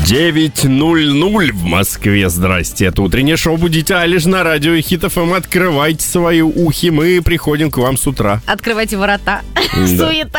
9:00 в Москве. Здрасте, это утреннее шоу «Будите Айлиш» на радио Хит ФМ. Открывайте свои ухи, мы приходим к вам с утра. Открывайте ворота. Да. Суета.